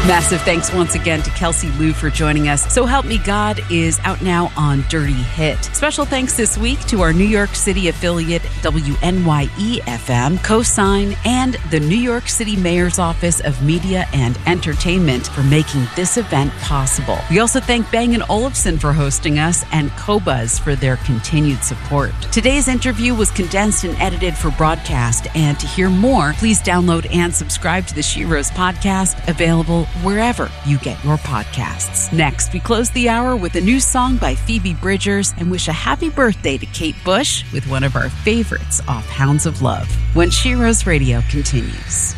Massive thanks once again to Kelsey Lou for joining us. So Help Me God is out now on Dirty Hit. Special thanks this week to our New York City affiliate WNYE FM, Cosign, and the New York City Mayor's Office of Media and Entertainment for making this event possible. We also thank Bang & Olufsen for hosting us and Qobuz for their continued support. Today's interview was condensed and edited for broadcast, and to hear more, please download and subscribe to the Sheroes podcast, available wherever you get your podcasts. Next, we close the hour with a new song by Phoebe Bridgers and wish a happy birthday to Kate Bush with one of our favorites off Hounds of Love, when Sheroes Radio continues.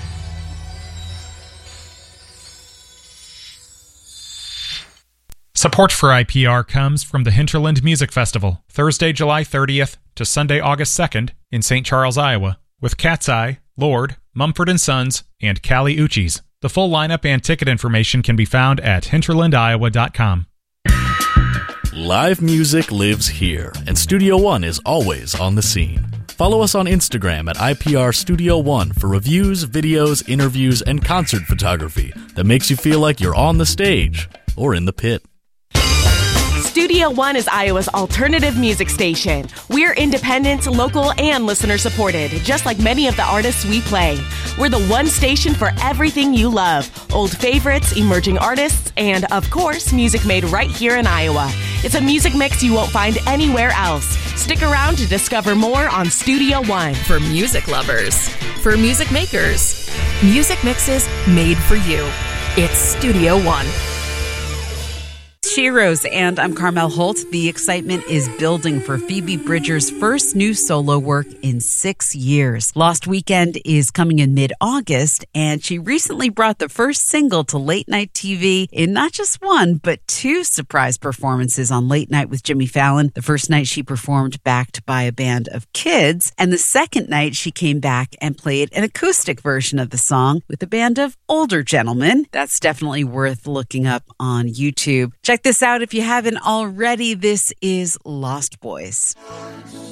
Support for IPR comes from the Hinterland Music Festival, Thursday, July 30th to Sunday, August 2nd in St. Charles, Iowa, with Cat's Eye, Lord, Mumford & Sons, and Kali Uchis. The full lineup and ticket information can be found at hinterlandiowa.com. Live music lives here, and Studio One is always on the scene. Follow us on Instagram at IPR Studio One for reviews, videos, interviews, and concert photography that makes you feel like you're on the stage or in the pit. Studio One is Iowa's alternative music station. We're independent, local, and listener-supported, just like many of the artists we play. We're the one station for everything you love. Old favorites, emerging artists, and, of course, music made right here in Iowa. It's a music mix you won't find anywhere else. Stick around to discover more on Studio One. For music lovers, for music makers, music mixes made for you. It's Studio One. Sheroes, and I'm Carmel Holt. The excitement is building for Phoebe Bridgers' first new solo work in 6 years. Lost Weekend is coming in mid-August, and she recently brought the first single to late night TV in not just one, but two surprise performances on Late Night with Jimmy Fallon. The first night she performed backed by a band of kids, and the second night she came back and played an acoustic version of the song with a band of older gentlemen. That's definitely worth looking up on YouTube. Check this out if you haven't already. This is Lost Boys.